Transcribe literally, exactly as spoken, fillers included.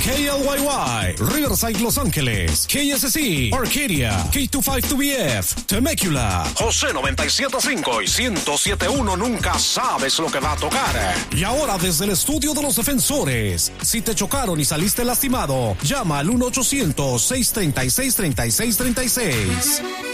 K L Y Y, Riverside, Los Ángeles, K S C, Arcadia, K veinticinco two B F, Temecula, José noventa y siete punto cinco y ciento siete punto uno. Nunca sabes lo que va a tocar. Y ahora desde el estudio de los defensores, si te chocaron y saliste lastimado, llama al uno ochocientos, seiscientos treinta y seis, treinta y seis treinta y seis.